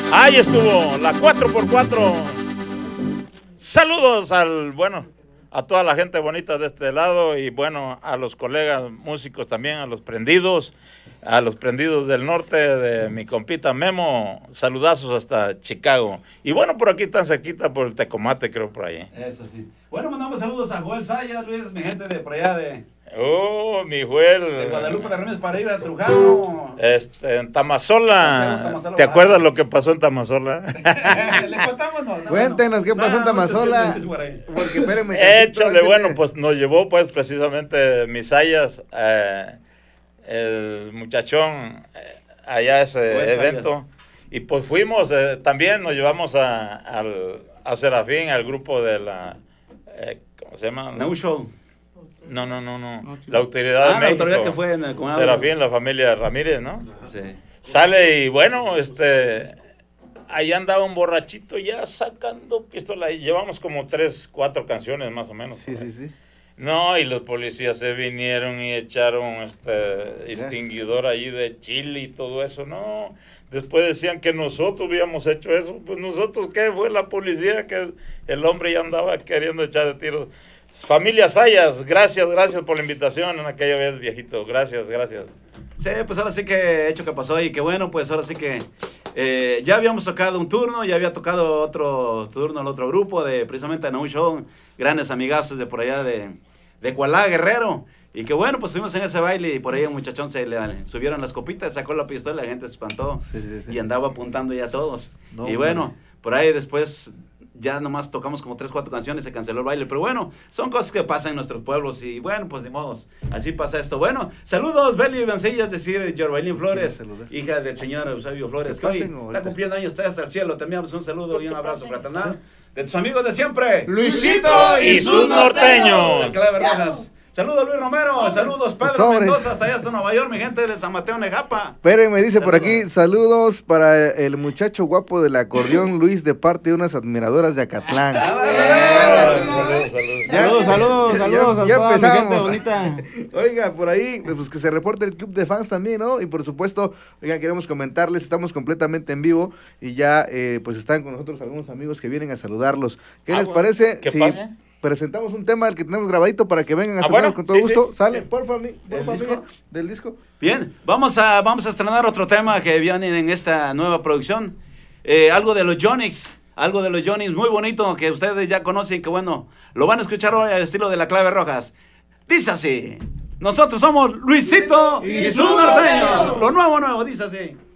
Ahí estuvo la 4x4. Saludos a toda la gente bonita de este lado y bueno, a los colegas músicos también, a los prendidos del norte de mi compita Memo. Saludazos hasta Chicago. Y bueno, por aquí tan cerquita por el Tecomate, creo, por ahí. Eso sí. Bueno, mandamos saludos a Joel Sayas, Luis, mi gente de por allá de... Mi Joel. De Guadalupe de Remes para ir a Trujano. En Tamazola. ¿Te acuerdas lo que pasó en Tamazola? Le contamos, no. Cuéntenos qué pasó en Tamazola. Porque espérenme. Échale, bueno, pues nos llevó pues precisamente Misayas, el muchachón, allá a ese evento. Y pues fuimos, también nos llevamos a Serafín, al grupo de la, ¿cómo se llama? No Show. No. La autoridad de México. La autoridad que fue en el comando. Serafín, la familia Ramírez, ¿no? Sí. Sale y bueno, ahí andaba un borrachito ya sacando pistola. Y llevamos como 3, 4 canciones más o menos. Sí. No, y los policías se vinieron y echaron extinguidor ahí de chile y todo eso. No, después decían que nosotros habíamos hecho eso. Pues nosotros, ¿qué? Fue la policía, que el hombre ya andaba queriendo echar de tiros. Familia Sayas, gracias por la invitación en aquella vez, viejito. Gracias. Sí, pues ahora sí que hecho que pasó y que bueno, pues ahora sí que ya habíamos tocado un turno, ya había tocado otro turno el otro grupo de precisamente No Show, grandes amigazos de por allá de Cualá, Guerrero. Y que bueno, pues estuvimos en ese baile y por ahí un muchachón se le subieron las copitas, sacó la pistola, la gente se espantó y andaba apuntando ya a todos. Y bueno, por ahí después... Ya nomás tocamos como 3, 4 canciones, se canceló el baile, pero bueno, son cosas que pasan en nuestros pueblos y bueno, pues de modos, así pasa esto. Bueno, saludos, Beli Vencilla, es decir, Yorbailín Flores, hija del señor Eusebio Flores, que hoy está cumpliendo años, está hasta el cielo. Te enviamos un saludo y un abrazo fraternal de tus amigos de siempre, Luisito y sus norteños. El Clave Rojas. Saludos Luis Romero, saludos Pedro Mendoza, hasta allá hasta Nueva York, mi gente de San Mateo, Nejapa. Pérez me dice por aquí, saludos para el muchacho guapo del acordeón Luis de parte de unas admiradoras de Acatlán. Saludos. Ya empezamos. Mi gente bonita. Oiga, por ahí, pues que se reporte el club de fans también, ¿no? Y por supuesto, oiga, queremos comentarles, estamos completamente en vivo y ya pues están con nosotros algunos amigos que vienen a saludarlos. ¿Qué les parece? ¿Qué pasa? Presentamos un tema, el que tenemos grabadito para que vengan a saludarnos con todo gusto. Sale, porfa, del disco. Bien, vamos a estrenar otro tema que viene en esta nueva producción. Algo de los Jonix, muy bonito, que ustedes ya conocen, que bueno, lo van a escuchar hoy al estilo de la Clave Rojas. Dice así, nosotros somos Luisito y su norteño. Lo nuevo, dice así.